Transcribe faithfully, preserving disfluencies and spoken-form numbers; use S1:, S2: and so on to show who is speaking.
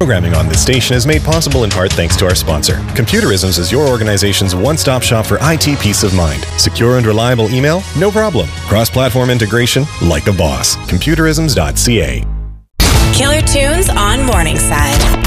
S1: Programming on this station is made possible in part thanks to our sponsor. Computerisms is your organization's one-stop shop for I T peace of mind. Secure and reliable email? No problem. Cross-platform integration? Like a boss. Computerisms dot c a.
S2: Killer tunes on Morningside.